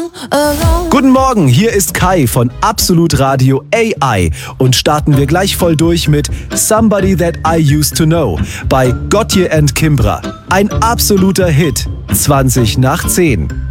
Guten Morgen, hier ist Kai von Absolut Radio AI und starten wir gleich voll durch mit Somebody That I Used to Know bei Gotye and Kimbra. Ein absoluter Hit, 20 nach 10.